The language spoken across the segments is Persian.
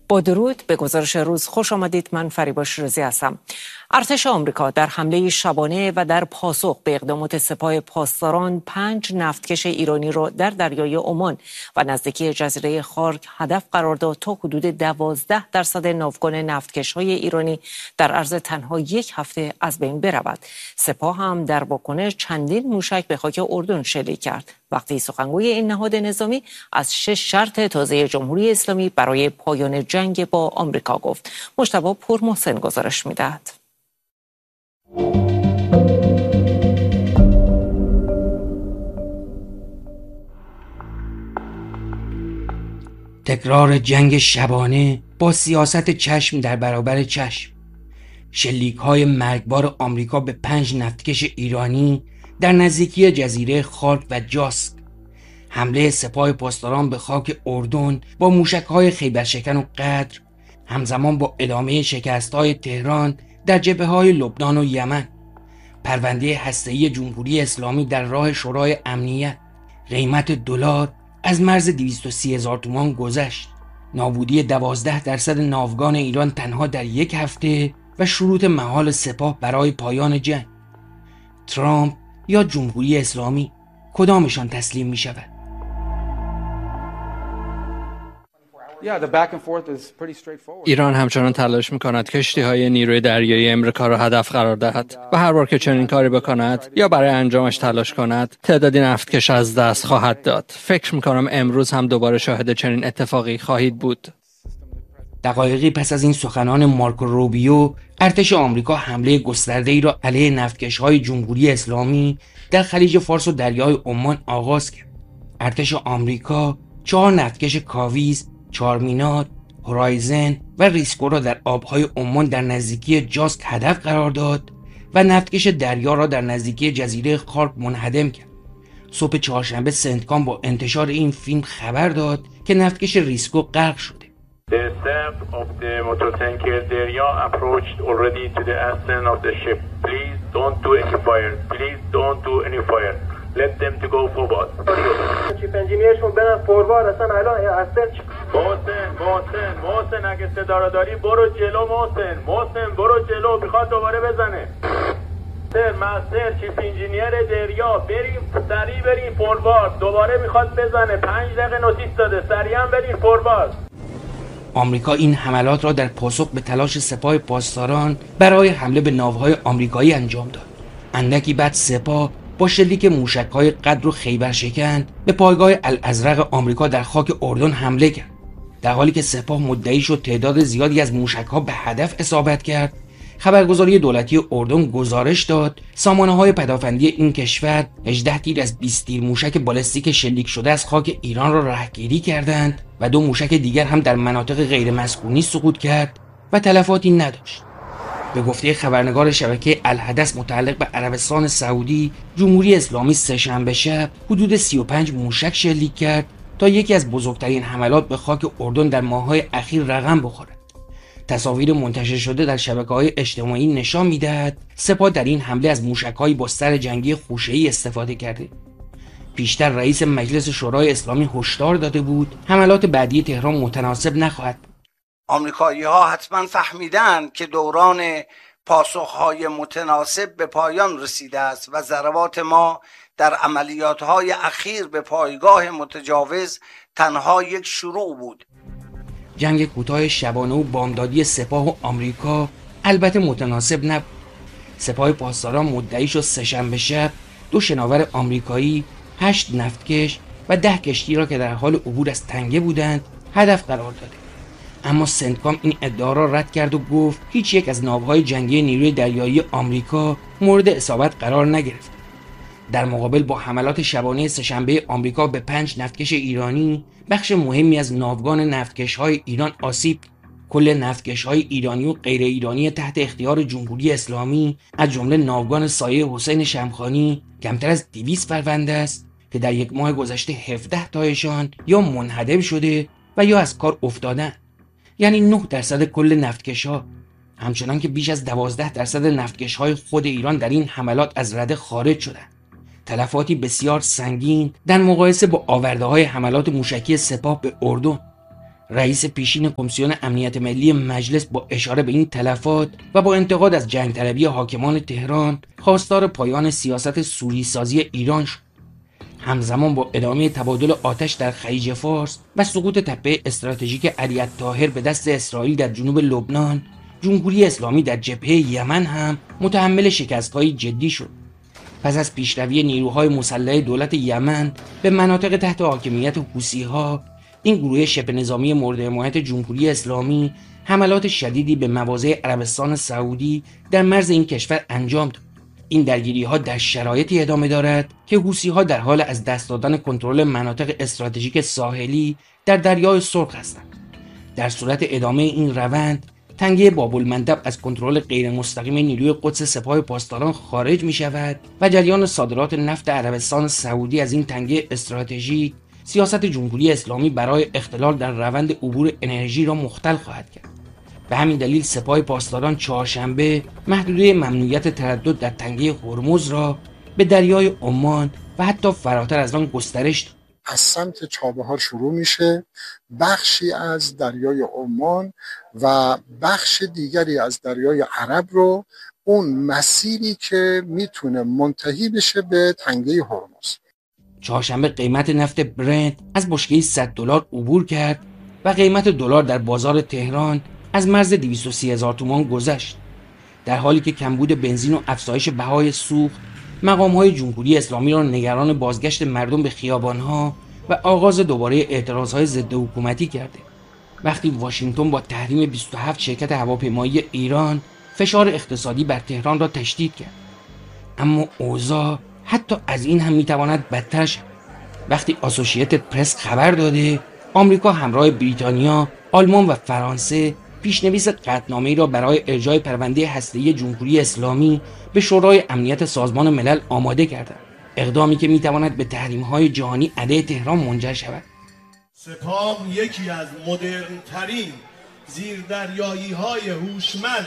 با درود به گزارش روز خوش آمدید. من فریبا شیرازی هستم. ارتش آمریکا در حمله شبانه و در پاسخ به اقدامات سپاه پاسداران 5 نفتکش ایرانی را در دریای عمان و نزدیکی جزیره خارک هدف قرار داد تا حدود 12% ناوگان نفتکش‌های ایرانی در عرض تنها یک هفته از بین برود. سپاه هم در واکنش چندین موشک به خاک اردن شلیک کرد. وقتی سخنگوی این نهاد نظامی از 6 شرط تازه جمهوری اسلامی برای پایان جنگ با آمریکا گفت. مجتبی پورمحسن گزارش می‌دهد. تکرار جنگ شبانه با سیاست چشم در برابر چشم. شلیک‌های مرگبار آمریکا به 5 نفتکش ایرانی در نزدیکی جزیره خارک و جاسک. حمله سپاه پاسداران به خاک اردن با موشک‌های خیبرشکن و قدر، همزمان با ادامه شکست‌های تهران در جبهه‌های لبنان و یمن. پرونده هسته‌ای جمهوری اسلامی در راه شورای امنیت. قیمت دلار از مرز 230,000 تومان گذشت. نابودی 12% ناوگان ایران تنها در یک هفته و شروط محال سپاه برای پایان جنگ. ترامپ یا جمهوری اسلامی، کدامشان تسلیم می شود؟ ایران همچنان تلاش می‌کند کشتی‌های نیروی دریایی آمریکا را هدف قرار دهد و هر بار که چنین کاری بکند یا برای انجامش تلاش کند تعدادی نفتکش از دست خواهد داد. فکر می‌کنم امروز هم دوباره شاهد چنین اتفاقی خواهید بود. دقایقی پس از این سخنان مارکو روبیو، ارتش آمریکا حمله گسترده‌ای را علیه نفتکش‌های جمهوری اسلامی در خلیج فارس و دریای عمان آغاز کرد. ارتش آمریکا 4 نفتکش کاویز، چارمینار، هورایزن و ریسکو را در آبهای عمان در نزدیکی جاسک هدف قرار داد و نفتکش دریا را در نزدیکی جزیره خارک منهدم کرد. صبح چهارشنبه سنتکام با انتشار این فیلم خبر داد که نفتکش ریسکو غرق شده. The staff of the motor tanker Derya approached already to the stern of the ship. Please don't do any fire. Please don't do any fire. Let them to go forward. چیف انجینیرشون برن فوروارد. اصلا الان استرن محسن اگه صدا رو داری برو جلو. محسن برو جلو، میخواد دوباره بزنه. مستر چیف انجینیر دریا، بریم سریع بریم فوروارد. دوباره میخواد بزنه. 5 دقیقه نوتیس داده، سریعا بریم فوروارد. آمریکا این حملات را در پاسخ به تلاش سپاه پاسداران برای حمله به ناوهای آمریکایی انجام داد. اندکی بعد سپاه با شلیک موشک‌های قدر و خیبرشکن به پایگاه الازرق آمریکا در خاک اردن حمله کرد. در حالی که سپاه مدعی شد تعداد زیادی از موشک‌ها به هدف اصابت کرد، خبرگزاری دولتی اردن گزارش داد سامانه‌های پدافندی این کشور 18 تیر از 20 تیر موشک بالستیک شلیک شده از خاک ایران را رهگیری کردند و 2 موشک دیگر هم در مناطق غیر مسکونی سقوط کرد و تلفاتی نداشت. به گفته خبرنگار شبکه الحدث متعلق به عربستان سعودی، جمهوری اسلامی سه‌شنبه شب حدود 35 موشک شلیک کرد تا یکی از بزرگترین حملات به خاک اردن در ماه‌های اخیر رقم بخورد. تصاویر منتشر شده در شبکه‌های اجتماعی نشان می‌دهد سپاه در این حمله از موشک‌های با سر جنگی خوشه‌ای استفاده کرده. پیشتر رئیس مجلس شورای اسلامی هشدار داده بود حملات بعدی تهران متناسب نخواهد بود. آمریکایی‌ها حتما فهمیدند که دوران پاسخ‌های متناسب به پایان رسیده است و ضربات ما در عملیات‌های اخیر به پایگاه متجاوز تنها یک شروع بود. جنگ کوتاه شبانه و بامدادی سپاه و آمریکا البته متناسب نبود. سپاه پاسداران مدعی شد سه‌شنبه شب 2 شناور آمریکایی، 8 نفتکش و 10 کشتی را که در حال عبور از تنگه بودند هدف قرار داده. اما سنتکام این ادعا را رد کرد و گفت هیچ یک از ناوهای جنگی نیروی دریایی آمریکا مورد اصابت قرار نگرفت. در مقابل با حملات شبانه سه‌شنبه آمریکا به 5 نفتکش ایرانی، بخش مهمی از ناوگان نفتکش‌های ایران آسیب. کل نفتکش‌های ایرانی و غیر ایرانی تحت اختیار جمهوری اسلامی از جمله ناوگان سایه حسین شمخانی کمتر از 200 پرونده است که در یک ماه گذشته 17 تایشان یا منهدم شده و یا از کار افتادن، یعنی 9% کل نفتکش‌ها. همچنان که بیش از 12% نفتکش‌های خود ایران در این حملات از رده خارج شدند. تلفاتی بسیار سنگین در مقایسه با آورده‌های حملات موشکی سپاه به اردن. رئیس پیشین کمیسیون امنیت ملی مجلس با اشاره به این تلفات و با انتقاد از جنگ طلبی حاکمان تهران خواستار پایان سیاست سوری سازی ایران شد. همزمان با ادامه تبادل آتش در خلیج فارس و سقوط تپه استراتژیک علی الطاهر به دست اسرائیل در جنوب لبنان، جمهوری اسلامی در جبهه یمن هم متحمل شکست‌های جدی شد. پس از پیشروی نیروهای مسلح دولت یمن به مناطق تحت حاکمیت حوثی‌ها، این گروه شبه نظامی مورد حمایت جمهوری اسلامی حملات شدیدی به مواضع عربستان سعودی در مرز این کشور انجام داد. این درگیری‌ها در شرایطی ادامه دارد که حوثی‌ها در حال از دست دادن کنترل مناطق استراتژیک ساحلی در دریای سرخ هستند. در صورت ادامه این روند، تنگه باب‌المندب از کنترل غیر مستقیم نیروی قدس سپاه پاسداران خارج می شود و جریان صادرات نفت عربستان سعودی از این تنگه استراتژیک سیاست جمهوری اسلامی برای اختلال در روند عبور انرژی را مختل خواهد کرد. به همین دلیل سپاه پاسداران چهارشنبه محدوده ممنوعیت تردد در تنگه هرمز را به دریای عمان و حتی فراتر از آن گسترش داد. از سمت چابهار شروع میشه، بخشی از دریای عمان و بخش دیگری از دریای عرب رو، اون مسیری که میتونه منتهی بشه به تنگه هرمز. چهارشنبه قیمت نفت برنت از بشکه‌ای $100 عبور کرد و قیمت دلار در بازار تهران از مرز 230,000 تومان گذشت. در حالی که کمبود بنزین و افزایش بهای سوخت مقام‌های جمهوری اسلامی را نگران بازگشت مردم به خیابان‌ها و آغاز دوباره اعتراض‌های ضد حکومتی کرده. وقتی واشنگتن با تحریم 27 شرکت هواپیمایی ایران فشار اقتصادی بر تهران را تشدید کرد، اما اوضاع حتی از این هم میتواند بدتر شد. وقتی آسوشییتد پرس خبر داده آمریکا همراه بریتانیا، آلمان و فرانسه پیشنویس قطعنامه‌ای را برای ارجاع پرونده هسته‌ای جمهوری اسلامی به شورای امنیت سازمان ملل آماده کردند، اقدامی که میتواند به تحریم‌های جهانی علیه تهران منجر شود. سپاه یکی از مدرن‌ترین زیردریایی‌های هوشمند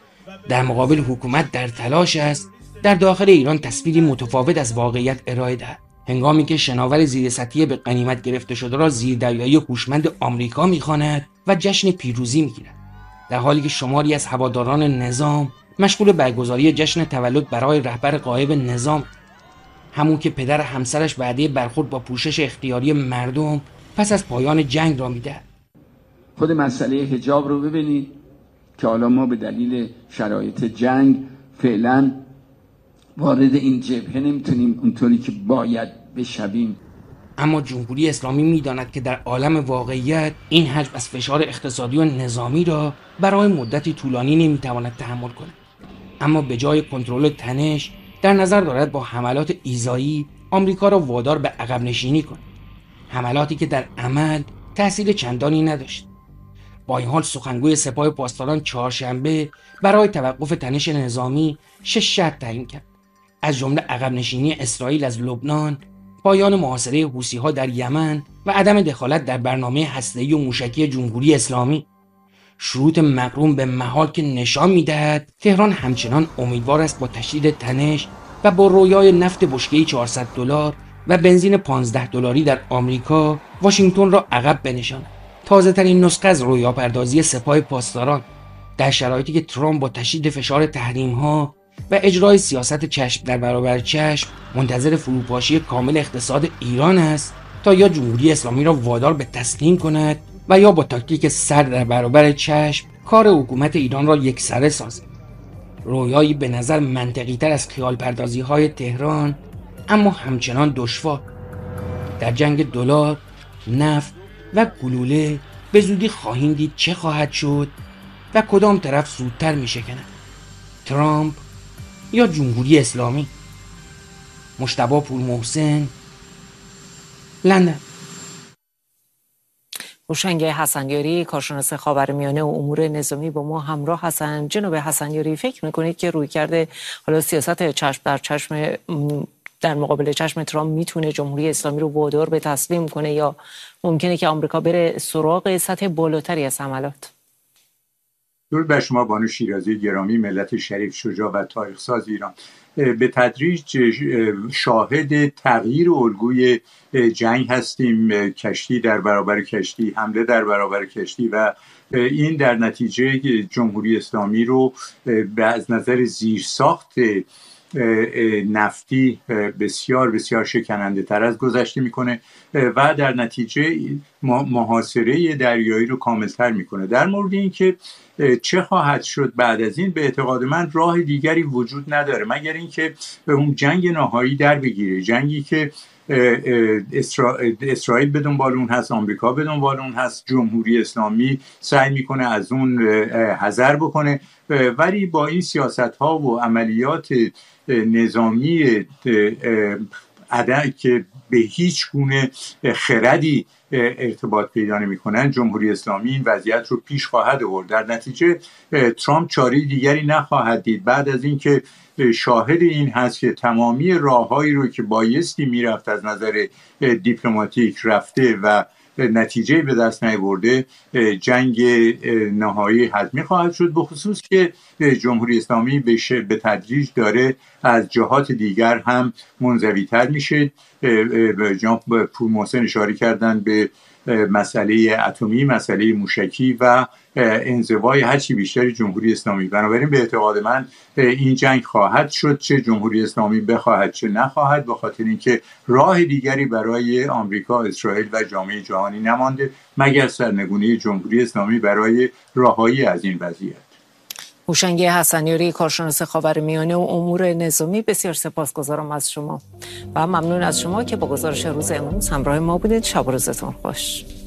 در مقابل حکومت در تلاش است در داخل ایران تصویری متفاوت از واقعیت ارائه دهد، هنگامی که شناور زیرسطحی به غنیمت گرفته شده را زیردریایی هوشمند آمریکا می‌خواند و جشن پیروزی می‌گیرد، در حالی که شماری از هواداران نظام مشغول برگزاری جشن تولد برای رهبر غایب نظام، همون که پدر همسرش وعده برخورد با پوشش اختیاری مردم پس از پایان جنگ را می‌دهد. خود مسئله حجاب رو ببینید که حالا ما به دلیل شرایط جنگ فعلا وارد این جبهه نمیتونیم اونطوری که باید بشویم. اما جمهوری اسلامی میداند که در عالم واقعیت این حجم از فشار اقتصادی و نظامی را برای مدتی طولانی نمیتواند تحمل کند، اما به جای کنترل تنش در نظر دارد با حملات ایذایی آمریکا را وادار به عقب نشینی کند، حملاتی که در عمل تأثیر چندانی نداشت. با این حال سخنگوی سپاه پاسداران چهارشنبه برای توقف تنش نظامی 6 شرط تعیین کرد، از جمله عقب نشینی اسرائیل از لبنان، پایان محاصره حوثی‌ها در یمن و عدم دخالت در برنامه هسته‌ای و موشکی جمهوری اسلامی. شروط مقرون به محال که نشان می‌دهد تهران همچنان امیدوار است با تشدید تنش و با رویای نفت بشکه‌ای $400 و بنزین $15 در آمریکا واشنگتن را عقب بنشاند. تازه‌ترین نسخه از رویاپردازی سپاه پاسداران در شرایطی که ترامپ با تشدید فشار تحریم‌ها و اجرای سیاست چشم در برابر چشم منتظر فروپاشی کامل اقتصاد ایران است تا یا جمهوری اسلامی را وادار به تسلیم کند و یا با تاکتیک سر در برابر چشم کار حکومت ایران را یکسره سازد. رویایی به نظر منطقی تر از خیال پردازی های تهران، اما همچنان دشوار. در جنگ دلار، نفت و گلوله به زودی خواهیم دید چه خواهد شد و کدام طرف زودتر می شکند، ترامپ یا جمهوری اسلامی. مجتبی پورمحسن، لندن. هوشنگ حسنیاری، کارشناس خاورمیانه و امور نظامی با ما همراه هستند. جناب حسنیاری، فکر میکنید که رویکرد حالا سیاست چشم در چشم در مقابل چشم ترامپ میتونه جمهوری اسلامی رو وادار به تسلیم کنه یا ممکنه که آمریکا بره سراغ سطح بالاتری از حملات؟ درود بر شما بانو شیرازی گرامی، ملت شریف شجاع و تاریخ ساز ایران. به تدریج شاهد تغییر الگوی جنگ هستیم، کشتی در برابر کشتی، حمله در برابر کشتی، و این در نتیجه جمهوری اسلامی رو از نظر زیرساخت نفتی بسیار بسیار شکننده تر از گذشته میکنه و در نتیجه محاصره دریایی رو کاملتر میکنه. در مورد این که چه خواهد شد بعد از این، به اعتقاد من راه دیگری وجود نداره مگر اینکه اون جنگ نهایی در بگیره، جنگی که اسرائیل به دنبال اون هست، آمریکا به دنبال اون هست، جمهوری اسلامی سعی میکنه از اون حذر بکنه، ولی با این سیاست ها و عملیات نظامی که به هیچ گونه خردی ارتباط پیدا نمی‌کنند، جمهوری اسلامی این وضعیت رو پیش خواهد آورد. در نتیجه ترامپ چاره دیگری نخواهد دید بعد از اینکه شاهد این هست که تمامی راههایی رو که بایستی میرفت از نظر دیپلماتیک رفته و نتیجه به دست نیاورده، جنگ نهایی حتمی خواهد شد، به خصوص که جمهوری اسلامی به تدریج داره از جهات دیگر هم منزوی‌تر میشه. جناب پورمحسن اشاره کردن به مسئله اتمی، مسئله موشکی و انزوای هرچی بیشتری جمهوری اسلامی. بنابراین به اعتقاد من این جنگ خواهد شد، چه جمهوری اسلامی بخواهد چه نخواهد، به خاطر اینکه راه دیگری برای آمریکا، اسرائیل و جامعه جهانی نمانده مگر سرنگونی جمهوری اسلامی برای رهایی از این وضعیت. هوشنگ حسنیاری، کارشناس خاورمیانه و امور نظامی، بسیار سپاسگزارم از شما و ممنون از شما که با گزارش روز امروز همراه ما بودید. شب و روزتون خوش.